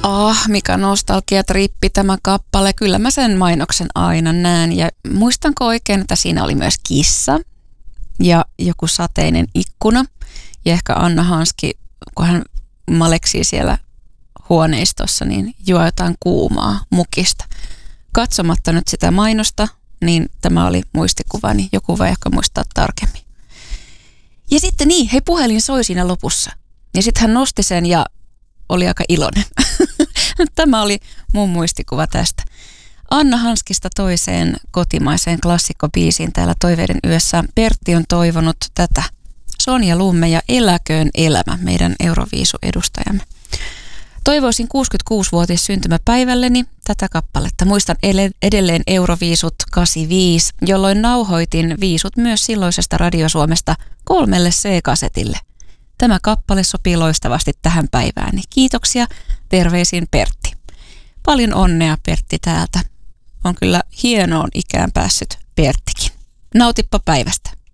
Mikä nostalgiatrippi tämä kappale. Kyllä mä sen mainoksen aina näen. Ja muistanko oikein, että siinä oli myös kissa ja joku sateinen ikkuna. Ja ehkä Anna Hanski, kun hän maleksii siellä huoneistossa, niin juo jotain kuumaa mukista. Katsomatta nyt sitä mainosta, niin tämä oli muistikuvani. Joku voi ehkä muistaa tarkemmin. Ja sitten hei, puhelin soi siinä lopussa. Ja sitten hän nosti sen ja oli aika iloinen. Tämä oli mun muistikuva tästä. Anna Hanskista toiseen kotimaiseen klassikkobiisiin täällä Toiveiden yössä. Pertti on toivonut tätä. Sonja Lumme ja Eläköön elämä, meidän Euroviisu-edustajamme. Toivoisin 66-vuotis syntymäpäivälleni tätä kappaletta. Muistan edelleen Euroviisut 85, jolloin nauhoitin viisut myös silloisesta Radio Suomesta 3 C-kasetille. Tämä kappale sopii loistavasti tähän päivään. Kiitoksia, terveisin Pertti. Paljon onnea Pertti täältä. On kyllä hienoon ikään päässyt Perttikin. Nautippa päivästä.